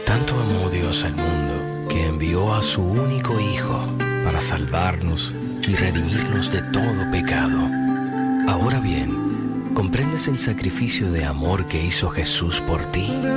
Tanto amó Dios al mundo que envió a su único Hijo para salvarnos y redimirnos de todo pecado. Ahora bien, ¿comprendes el sacrificio de amor que hizo Jesús por ti?